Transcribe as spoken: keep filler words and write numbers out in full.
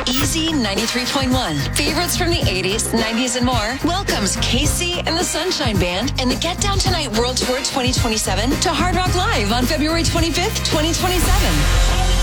Easy ninety-three point one. Favorites from the eighties, nineties, and more welcomes Casey and the Sunshine Band and the Get Down Tonight World Tour twenty twenty-seven to Hard Rock Live on February twenty-fifth, twenty twenty-seven.